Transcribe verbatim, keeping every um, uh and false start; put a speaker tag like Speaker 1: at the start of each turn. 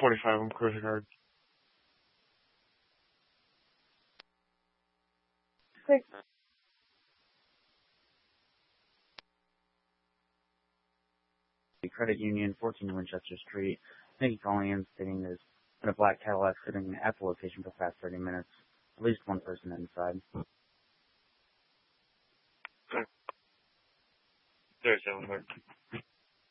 Speaker 1: twenty-five on credit card.
Speaker 2: Quick.
Speaker 3: Credit Union, fourteen Winchester Street. Thank you for calling in, stating there's been a black Cadillac sitting at the location for the past thirty minutes. At least one person inside.
Speaker 1: There's one.